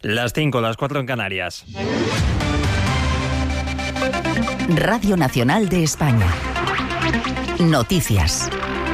Las 5, las 4 en Canarias. Radio Nacional de España. Noticias.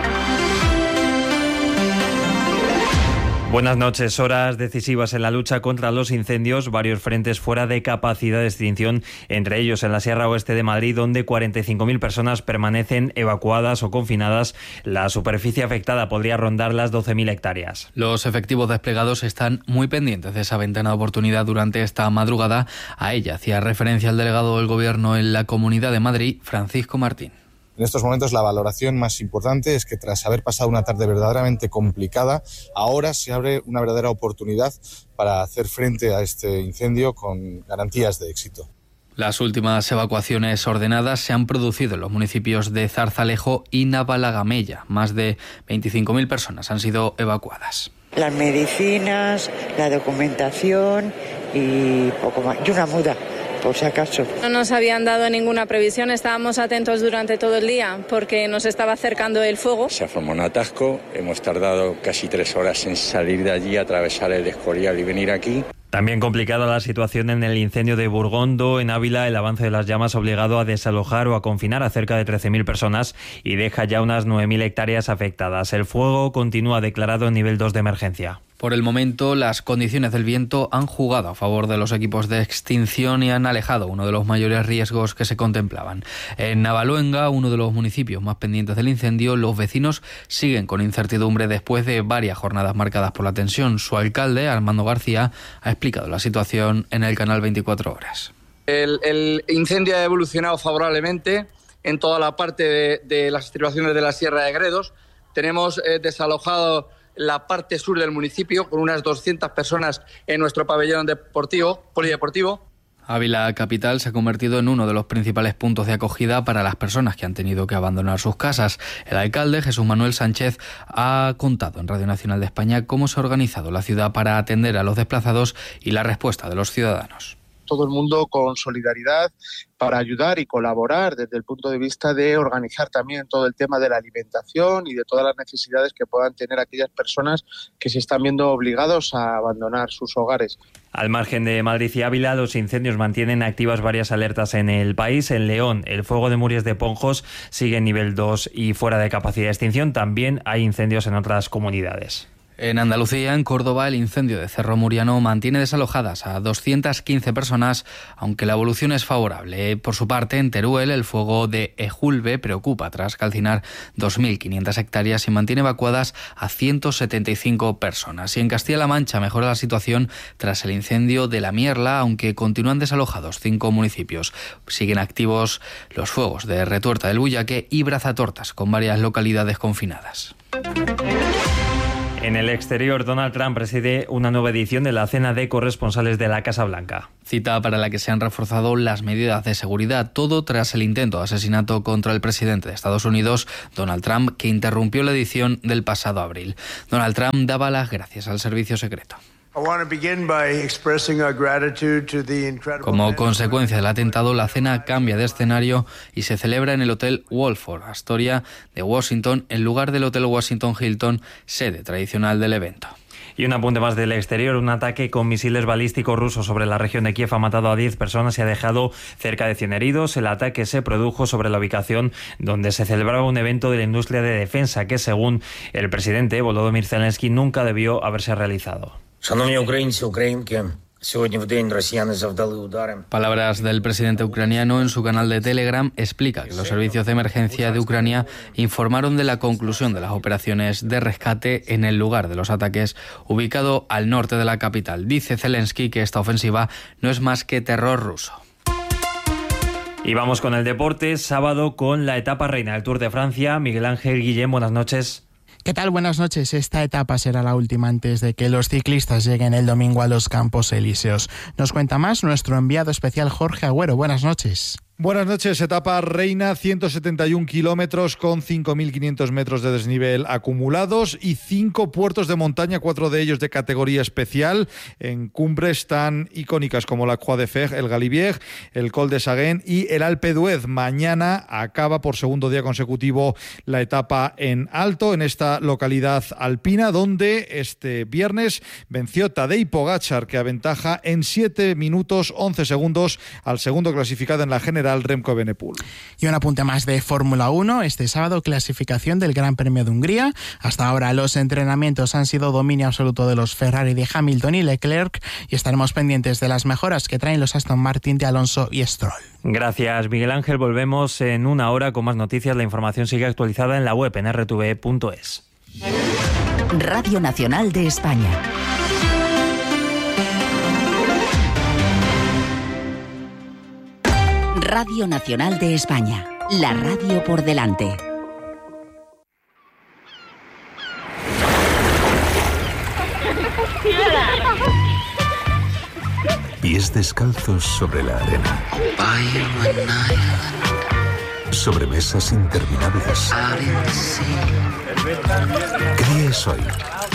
Buenas noches. Horas decisivas en la lucha contra los incendios. Varios frentes fuera de capacidad de extinción, entre ellos en la Sierra Oeste de Madrid, donde 45.000 personas permanecen evacuadas o confinadas. La superficie afectada podría rondar las 12.000 hectáreas. Los efectivos desplegados están muy pendientes de esa ventana de oportunidad durante esta madrugada. A ella hacía referencia el delegado del Gobierno en la Comunidad de Madrid, Francisco Martín. En estos momentos la valoración más importante es que tras haber pasado una tarde verdaderamente complicada, ahora se abre una verdadera oportunidad para hacer frente a este incendio con garantías de éxito. Las últimas evacuaciones ordenadas se han producido en los municipios de Zarzalejo y Navalagamella. Más de 25.000 personas han sido evacuadas. Las medicinas, la documentación y poco más. Y una muda, por si acaso. No nos habían dado ninguna previsión, estábamos atentos durante todo el día porque nos estaba acercando el fuego. Se formó un atasco, hemos tardado casi 3 horas en salir de allí, atravesar el Escorial y venir aquí. También complicada la situación en el incendio de Burgondo, en Ávila. El avance de las llamas ha obligado a desalojar o a confinar a cerca de 13.000 personas y deja ya unas 9.000 hectáreas afectadas. El fuego continúa declarado en nivel 2 de emergencia. Por el momento, las condiciones del viento han jugado a favor de los equipos de extinción y han alejado uno de los mayores riesgos que se contemplaban. En Navaluenga, uno de los municipios más pendientes del incendio, los vecinos siguen con incertidumbre después de varias jornadas marcadas por la tensión. Su alcalde, Armando García, ha explicado la situación en el canal 24 Horas. El incendio ha evolucionado favorablemente en toda la parte de las estribaciones de la Sierra de Gredos. Tenemos desalojado la parte sur del municipio, con unas 200 personas en nuestro pabellón polideportivo. Ávila capital se ha convertido en uno de los principales puntos de acogida para las personas que han tenido que abandonar sus casas. El alcalde, Jesús Manuel Sánchez, ha contado en Radio Nacional de España cómo se ha organizado la ciudad para atender a los desplazados y la respuesta de los ciudadanos. Todo el mundo con solidaridad para ayudar y colaborar desde el punto de vista de organizar también todo el tema de la alimentación y de todas las necesidades que puedan tener aquellas personas que se están viendo obligados a abandonar sus hogares. Al margen de Madrid y Ávila, los incendios mantienen activas varias alertas en el país. En León, el fuego de Muries de Ponjos sigue en nivel 2 y fuera de capacidad de extinción. También hay incendios en otras comunidades. En Andalucía, en Córdoba, el incendio de Cerro Muriano mantiene desalojadas a 215 personas, aunque la evolución es favorable. Por su parte, en Teruel, el fuego de Ejulbe preocupa tras calcinar 2.500 hectáreas y mantiene evacuadas a 175 personas. Y en Castilla-La Mancha mejora la situación tras el incendio de La Mierla, aunque continúan desalojados 5 municipios. Siguen activos los fuegos de Retuerta del Bullaque y Brazatortas, con varias localidades confinadas. En el exterior, Donald Trump preside una nueva edición de la Cena de Corresponsales de la Casa Blanca. Cita para la que se han reforzado las medidas de seguridad, todo tras el intento de asesinato contra el presidente de Estados Unidos, Donald Trump, que interrumpió la edición del pasado abril. Donald Trump daba las gracias al servicio secreto. Como consecuencia del atentado, la cena cambia de escenario y se celebra en el Hotel Wolford Astoria de Washington, en lugar del Hotel Washington Hilton, sede tradicional del evento. Y un apunte más del exterior, un ataque con misiles balísticos rusos sobre la región de Kiev ha matado a 10 personas y ha dejado cerca de 100 heridos. El ataque se produjo sobre la ubicación donde se celebraba un evento de la industria de defensa que, según el presidente Volodymyr Zelensky, nunca debió haberse realizado. Palabras del presidente ucraniano en su canal de Telegram explica que los servicios de emergencia de Ucrania informaron de la conclusión de las operaciones de rescate en el lugar de los ataques, ubicado al norte de la capital. Dice Zelensky que esta ofensiva no es más que terror ruso. Y vamos con el deporte, sábado con la etapa reina del Tour de Francia. Miguel Ángel Guillén, buenas noches. ¿Qué tal? Buenas noches. Esta etapa será la última antes de que los ciclistas lleguen el domingo a los Campos Elíseos. Nos cuenta más nuestro enviado especial Jorge Agüero. Buenas noches. Buenas noches. Etapa reina, 171 kilómetros con 5.500 metros de desnivel acumulados y 5 puertos de montaña, 4 de ellos de categoría especial, en cumbres tan icónicas como la Croix de Fer, el Galibier, el Col de Saguén y el Alpe d'Huez. Mañana acaba por segundo día consecutivo la etapa en alto, en esta localidad alpina, donde este viernes venció Tadej Pogačar, que aventaja en 7 minutos 11 segundos al segundo clasificado en la general, Remco Evenepoel. Y un apunte más de Fórmula 1. Este sábado, clasificación del Gran Premio de Hungría. Hasta ahora los entrenamientos han sido dominio absoluto de los Ferrari de Hamilton y Leclerc, y estaremos pendientes de las mejoras que traen los Aston Martin de Alonso y Stroll. Gracias, Miguel Ángel. Volvemos en una hora con más noticias. La información sigue actualizada en la web en rtve.es. Radio Nacional de España. Radio Nacional de España, la radio por delante. Pies descalzos sobre la arena. Sobre mesas interminables. ¿Qué día es hoy?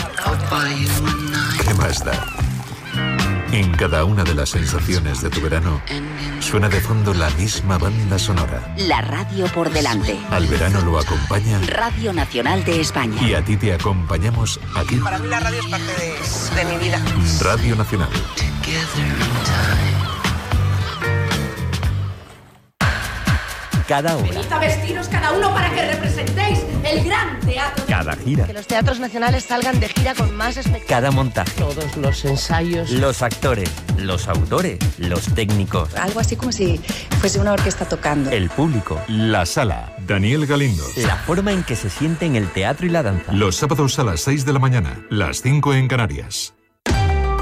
¿Qué más da? En cada una de las sensaciones de tu verano suena de fondo la misma banda sonora. La radio por delante. Al verano lo acompaña Radio Nacional de España. Y a ti te acompañamos aquí. Para mí la radio es parte de mi vida. Radio Nacional. Cada hora. Venid a vestiros cada uno para que representéis el gran teatro. Cada gira. Que los teatros nacionales salgan de gira con más espectáculos. Cada montaje. Todos los ensayos. Los actores, los autores, los técnicos. Algo así como si fuese una orquesta tocando. El público. La sala. Daniel Galindo. La forma en que se sienten el teatro y la danza. Los sábados a las 6 de la mañana, las 5 en Canarias.